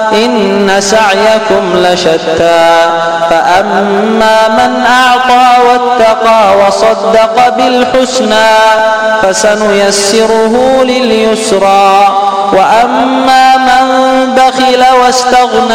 إن سعيكم لشتى فأما من أعطى واتقى وصدق بالحسنى فسنيسره لليسرى وأما من بخل واستغنى